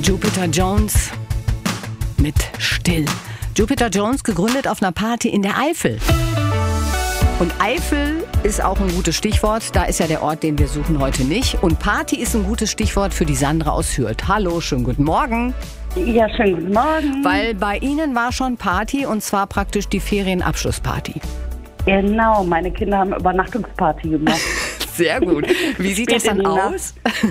Jupiter Jones mit Still. Jupiter Jones gegründet auf einer Party in der Eifel. Und Eifel ist auch ein gutes Stichwort. Da ist ja der Ort, den wir suchen heute nicht. Und Party ist ein gutes Stichwort für die Sandra aus Hürth. Hallo, schönen guten Morgen. Ja, schönen guten Morgen. Weil bei Ihnen war schon Party und zwar praktisch die Ferienabschlussparty. Genau, meine Kinder haben Übernachtungsparty gemacht. Sehr gut. Wie sieht das dann aus?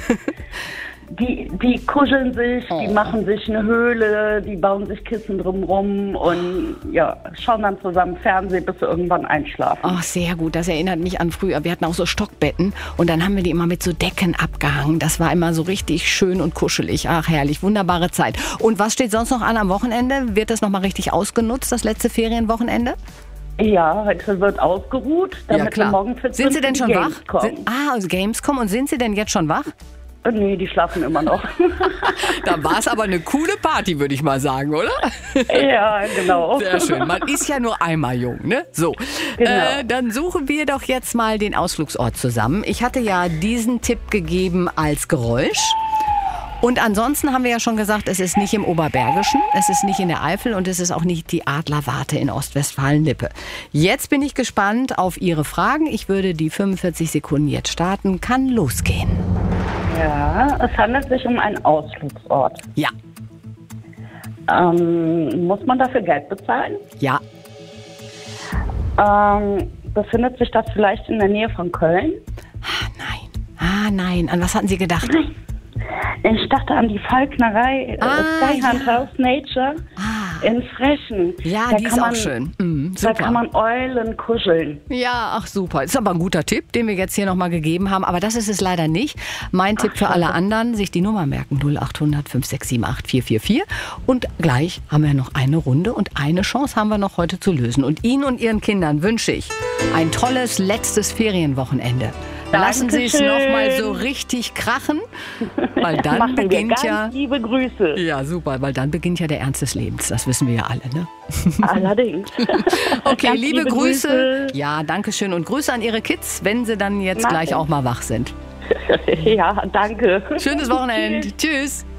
Die kuscheln sich, die machen sich eine Höhle, die bauen sich Kissen drumrum und ja, schauen dann zusammen Fernsehen, bis sie irgendwann einschlafen. Ach, sehr gut. Das erinnert mich an früher. Wir hatten auch so Stockbetten und dann haben wir die immer mit so Decken abgehangen. Das war immer so richtig schön und kuschelig. Ach, herrlich. Wunderbare Zeit. Und was steht sonst noch an am Wochenende? Wird das nochmal richtig ausgenutzt, das letzte Ferienwochenende? Ja, heute wird ausgeruht, damit wir morgen fit sind. Sind Sie denn schon wach? Also Gamescom. Und sind Sie denn jetzt schon wach? Nee, die schlafen immer noch. Da war es aber eine coole Party, würde ich mal sagen, oder? Ja, genau. Sehr schön. Man ist ja nur einmal jung, ne? So, genau. Dann suchen wir doch jetzt mal den Ausflugsort zusammen. Ich hatte ja diesen Tipp gegeben als Geräusch. Und ansonsten haben wir ja schon gesagt, es ist nicht im Oberbergischen, es ist nicht in der Eifel und es ist auch nicht die Adlerwarte in Ostwestfalen-Lippe. Jetzt bin ich gespannt auf Ihre Fragen. Ich würde die 45 Sekunden jetzt starten. Kann losgehen. Ja, es handelt sich um einen Ausflugsort. Ja. Muss man dafür Geld bezahlen? Ja. Befindet sich das vielleicht in der Nähe von Köln? Nein. An was hatten Sie gedacht? Ich dachte an die Falknerei Sky Hunters Nature in Frechen. Ja, da die ist auch schön. Da kann man Eulen kuscheln. Ja, ach super. Ist aber ein guter Tipp, den wir jetzt hier nochmal gegeben haben. Aber das ist es leider nicht. Mein Tipp für alle anderen, sich die Nummer merken. 0800 5678 444. Und gleich haben wir noch eine Runde und eine Chance haben wir noch heute zu lösen. Und Ihnen und Ihren Kindern wünsche ich ein tolles letztes Ferienwochenende. Lassen Sie es nochmal so richtig krachen, weil dann beginnt ja... Liebe Grüße. Ja, super, weil dann beginnt ja der Ernst des Lebens. Das wissen wir ja alle, ne? Allerdings. Okay, liebe Grüße. Ja, danke schön. Und Grüße an Ihre Kids, wenn sie dann jetzt gleich auch mal wach sind. Ja, danke. Schönes Wochenende. Tschüss.